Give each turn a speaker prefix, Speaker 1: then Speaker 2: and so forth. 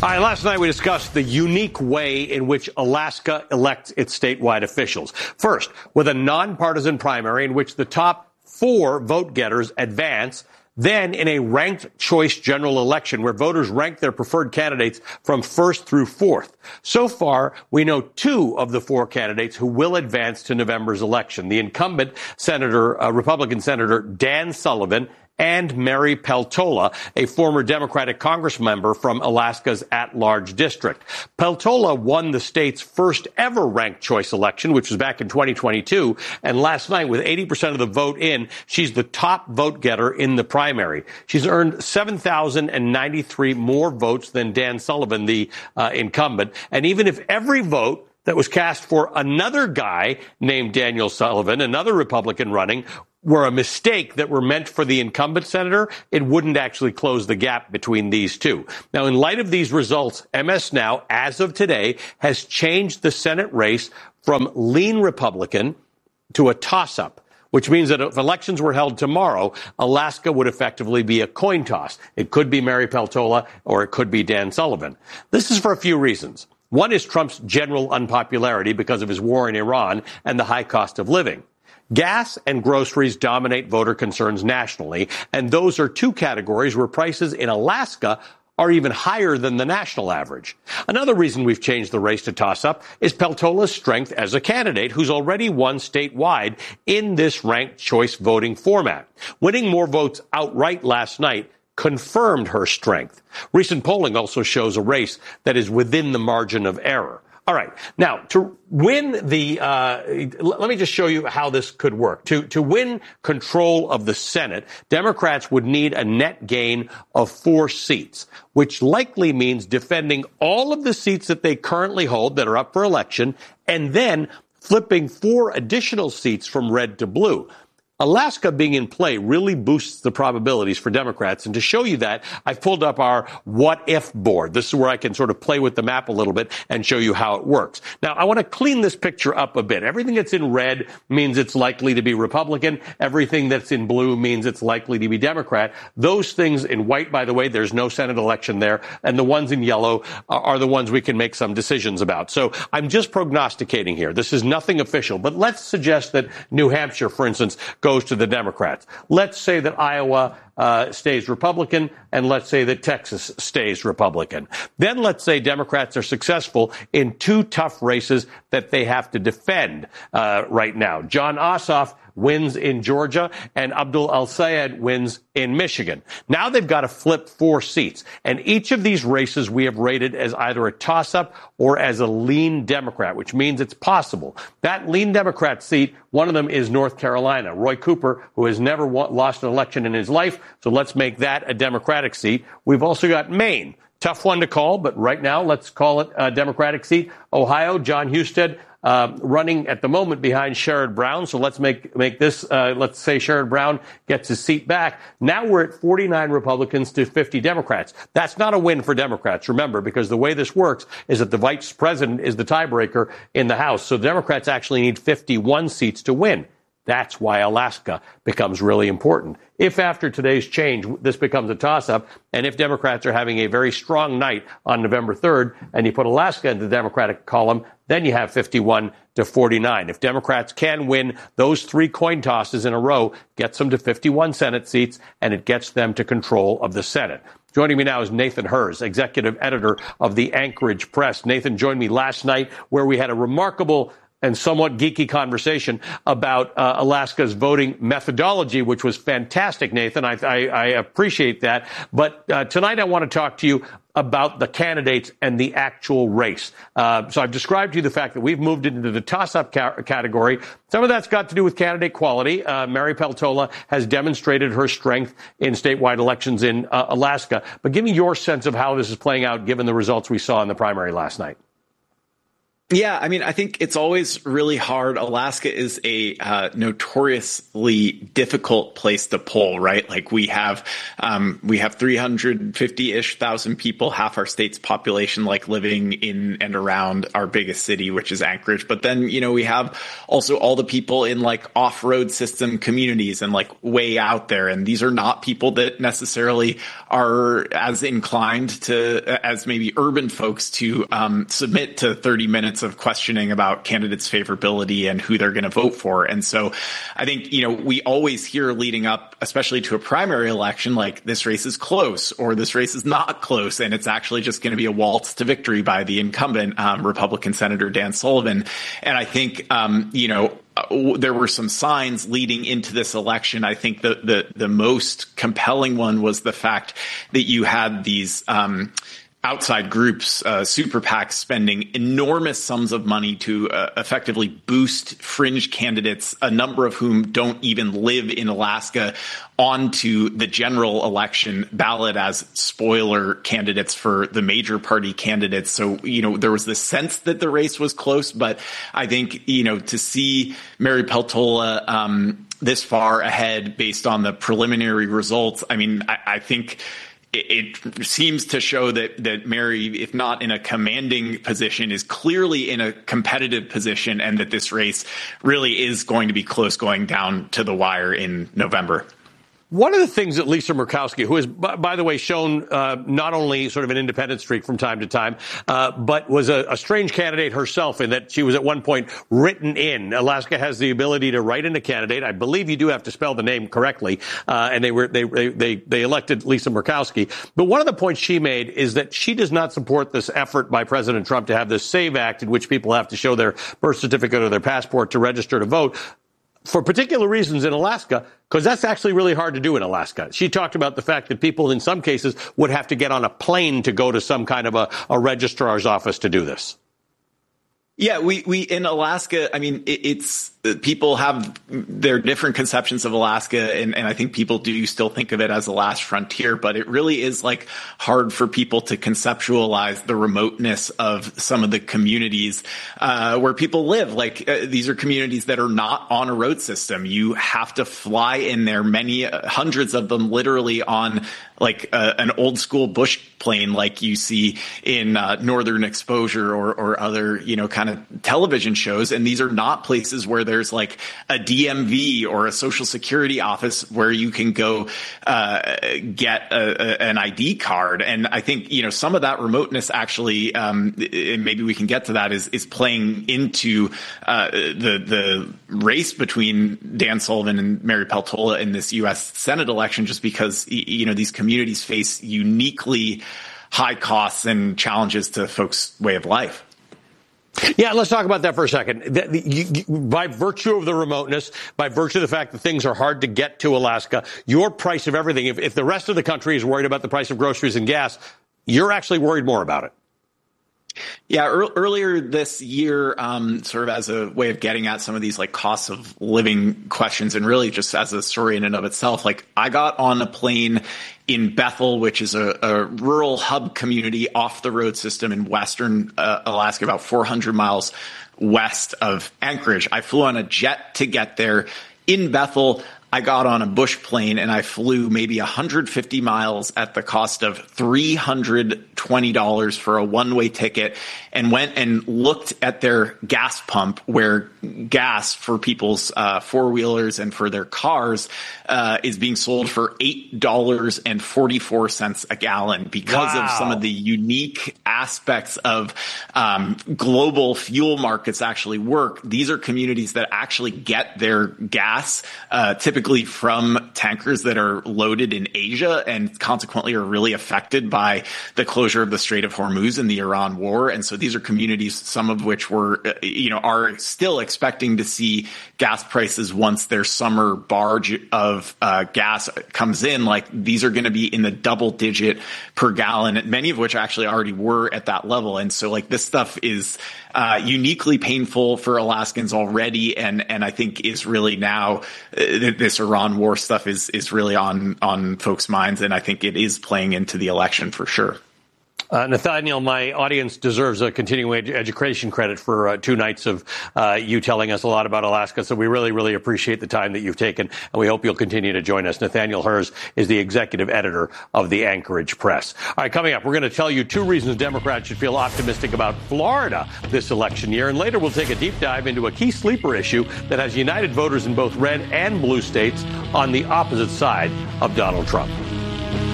Speaker 1: All right, last night we discussed the unique way in which Alaska elects its statewide officials. First, with a nonpartisan primary in which the top 4 vote-getters advance, then in a ranked choice general election where voters rank their preferred candidates from 1st through 4th. So far, we know 2 of the 4 candidates who will advance to November's election. The incumbent Republican Senator Dan Sullivan and Mary Peltola, a former Democratic Congress member from Alaska's at-large district. Peltola won the state's first ever ranked choice election, which was back in 2022. And last night, with 80% of the vote in, she's the top vote getter in the primary. She's earned 7,093 more votes than Dan Sullivan, the incumbent. And even if every vote that was cast for another guy named Daniel Sullivan, another Republican running, were a mistake that were meant for the incumbent senator, it wouldn't actually close the gap between these two. Now, in light of these results, MS Now, as of today, has changed the Senate race from lean Republican to a toss-up, which means that if elections were held tomorrow, Alaska would effectively be a coin toss. It could be Mary Peltola or it could be Dan Sullivan. This is for a few reasons. One is Trump's general unpopularity because of his war in Iran and the high cost of living. Gas and groceries dominate voter concerns nationally, and those are 2 categories where prices in Alaska are even higher than the national average. Another reason we've changed the race to toss-up is Peltola's strength as a candidate who's already won statewide in this ranked choice voting format. Winning more votes outright last night confirmed her strength. Recent polling also shows a race that is within the margin of error. All right. Now, to win let me just show you how this could work. To win control of the Senate, Democrats would need a net gain of 4 seats, which likely means defending all of the seats that they currently hold that are up for election and then flipping 4 additional seats from red to blue. Alaska being in play really boosts the probabilities for Democrats. And to show you that, I've pulled up our what-if board. This is where I can sort of play with the map a little bit and show you how it works. Now, I want to clean this picture up a bit. Everything that's in red means it's likely to be Republican. Everything that's in blue means it's likely to be Democrat. Those things in white, by the way, there's no Senate election there. And the ones in yellow are the ones we can make some decisions about. So I'm just prognosticating here. This is nothing official. But let's suggest that New Hampshire, for instance, goes to the Democrats. Let's say that Iowa stays Republican, and let's say that Texas stays Republican. Then let's say Democrats are successful in 2 tough races that they have to defend right now. Jon Ossoff wins in Georgia, and Abdul El-Sayed wins in Michigan. Now they've got to flip 4 seats, and each of these races we have rated as either a toss-up or as a lean Democrat, which means it's possible. That lean Democrat seat, one of them is North Carolina. Roy Cooper, who has never lost an election in his life, so let's make that a Democratic seat. We've also got Maine. Tough one to call, but right now let's call it a Democratic seat. Ohio, John Husted running at the moment behind Sherrod Brown. So let's make this, let's say Sherrod Brown gets his seat back. Now we're at 49 Republicans to 50 Democrats. That's not a win for Democrats, remember, because the way this works is that the vice president is the tiebreaker in the House. So Democrats actually need 51 seats to win. That's why Alaska becomes really important. If after today's change, this becomes a toss-up, and if Democrats are having a very strong night on November 3rd, and you put Alaska in the Democratic column, then you have 51 to 49. If Democrats can win those 3 coin tosses in a row, gets them to 51 Senate seats, and it gets them to control of the Senate. Joining me now is Nathan Hers, executive editor of the Anchorage Press. Nathan joined me last night where we had a remarkable and somewhat geeky conversation about Alaska's voting methodology, which was fantastic, Nathan. I appreciate that. But tonight I want to talk to you about the candidates and the actual race. So I've described to you the fact that we've moved into the toss-up category. Some of that's got to do with candidate quality. Mary Peltola has demonstrated her strength in statewide elections in Alaska. But give me your sense of how this is playing out given the results we saw in the primary last night.
Speaker 2: Yeah, I mean, I think it's always really hard. Alaska is a notoriously difficult place to poll, right? Like we have 350-ish thousand people, half our state's population, like living in and around our biggest city, which is Anchorage. But then, we have also all the people in like off-road system communities and like way out there. And these are not people that necessarily are as inclined to, as maybe urban folks to submit to 30 minutes of questioning about candidates' favorability and who they're going to vote for. And so I think, we always hear leading up, especially to a primary election, like this race is close or this race is not close. And it's actually just going to be a waltz to victory by the incumbent Republican Senator Dan Sullivan. And I think, there were some signs leading into this election. I think the most compelling one was the fact that you had these outside groups, super PACs, spending enormous sums of money to effectively boost fringe candidates, a number of whom don't even live in Alaska, onto the general election ballot as spoiler candidates for the major party candidates. So, there was this sense that the race was close, but I think, to see Mary Peltola this far ahead based on the preliminary results, I mean, I think it seems to show that Mary, if not in a commanding position, is clearly in a competitive position, and that this race really is going to be close going down to the wire in November.
Speaker 1: One of the things that Lisa Murkowski, who has, by the way, shown not only sort of an independent streak from time to time, but was a strange candidate herself in that she was at one point written in. Alaska has the ability to write in a candidate. I believe you do have to spell the name correctly, and they elected Lisa Murkowski. But one of the points she made is that she does not support this effort by President Trump to have this SAVE Act in which people have to show their birth certificate or their passport to register to vote, for particular reasons in Alaska, because that's actually really hard to do in Alaska. She talked about the fact that people in some cases would have to get on a plane to go to some kind of a registrar's office to do this.
Speaker 2: Yeah, we in Alaska, I mean, it's people have their different conceptions of Alaska, and I think people do still think of it as the last frontier, but it really is like hard for people to conceptualize the remoteness of some of the communities where people live. Like these are communities that are not on a road system. You have to fly in there, many hundreds of them literally on like an old school bush plane like you see in Northern Exposure or other, kind of television shows. And these are not places where there's like a DMV or a Social Security office where you can go get an ID card. And I think, some of that remoteness actually, and maybe we can get to that, is playing into the race between Dan Sullivan and Mary Peltola in this U.S. Senate election, just because, these communities face uniquely high costs and challenges to folks' way of life.
Speaker 1: Yeah, let's talk about that for a second. By virtue of the remoteness, by virtue of the fact that things are hard to get to Alaska, your price of everything, if the rest of the country is worried about the price of groceries and gas, you're actually worried more about it.
Speaker 2: Yeah, earlier this year, sort of as a way of getting at some of these like costs of living questions, and really just as a story in and of itself, like I got on a plane in Bethel, which is a rural hub community off the road system in western Alaska, about 400 miles west of Anchorage. I flew on a jet to get there. In Bethel, I got on a bush plane and I flew maybe 150 miles at the cost of $320 for a one-way ticket, and went and looked at their gas pump where gas for people's four-wheelers and for their cars is being sold for $8.44 a gallon because of some of the unique aspects of global fuel markets actually work. These are communities that actually get their gas typically from tankers that are loaded in Asia, and consequently are really affected by the closure of the Strait of Hormuz and the Iran war. And so these are communities, some of which were, are still expecting to see gas prices once their summer barge of gas comes in. Like these are going to be in the double digit per gallon, many of which actually already were at that level. And so like this stuff is uniquely painful for Alaskans already. And I think is really now this Iran war stuff is really on folks' minds. And I think it is playing into the election for sure.
Speaker 1: Nathaniel, my audience deserves a continuing education credit for 2 nights of you telling us a lot about Alaska. So we really, really appreciate the time that you've taken, and we hope you'll continue to join us. Nathaniel Herz is the executive editor of the Anchorage Press. All right, coming up, we're going to tell you 2 reasons Democrats should feel optimistic about Florida this election year. And later, we'll take a deep dive into a key sleeper issue that has united voters in both red and blue states on the opposite side of Donald Trump.